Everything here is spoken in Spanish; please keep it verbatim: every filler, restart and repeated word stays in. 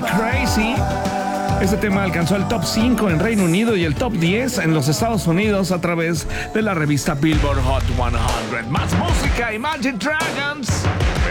Crazy. Este tema alcanzó el top cinco en Reino Unido y el top diez en los Estados Unidos a través de la revista Billboard Hot cien. Más música, Imagine Dragons.